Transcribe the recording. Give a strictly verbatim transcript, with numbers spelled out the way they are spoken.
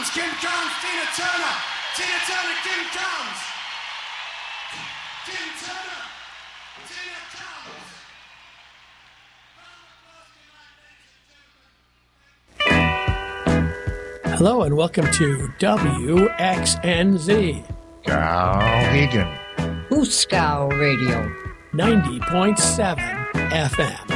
Carnes, Kim Carnes, Tina Turner, Tina Turner, Kim Carnes, Kim Turner, Tina Carnes. Hello and welcome to W X N Z. Skowhegan. Ooskow Radio. ninety point seven F M.